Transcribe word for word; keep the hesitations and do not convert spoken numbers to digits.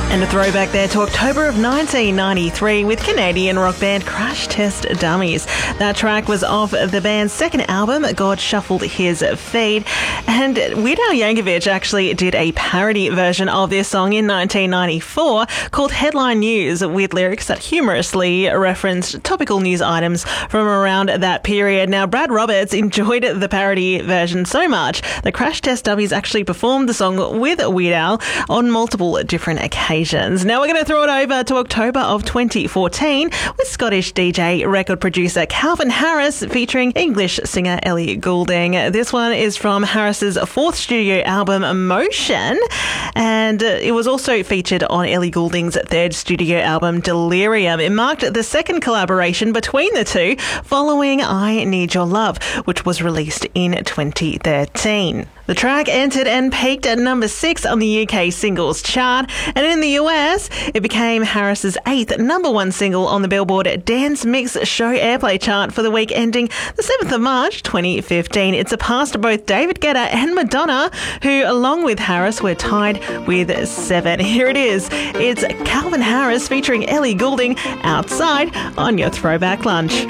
And a throwback there to October of nineteen ninety-three with Canadian rock band Crash Test Dummies. That track was off the band's second album, God Shuffled His Feet. And Weird Al Yankovic actually did a parody version of this song in nineteen ninety-four called Headline News, with lyrics that humorously referenced topical news items from around that period. Now, Brad Roberts enjoyed the parody version so much that Crash Test Dummies actually performed the song with Weird Al on multiple different occasions. Now we're going to throw it over to October of twenty fourteen with Scottish D J record producer Calvin Harris featuring English singer Ellie Goulding. This one is from Harris's fourth studio album, Emotion, and it was also featured on Ellie Goulding's third studio album, Delirium. It marked the second collaboration between the two following I Need Your Love, which was released in twenty thirteen. The track entered and peaked at number six on the U K singles chart, and in the U S, it became Harris's eighth number one single on the Billboard Dance Mix Show Airplay chart for the week ending the seventh of March twenty fifteen. It surpassed both David Guetta and Madonna, who, along with Harris, were tied with seven. Here it is. It's Calvin Harris featuring Ellie Goulding, Outside, on your Throwback Lunch.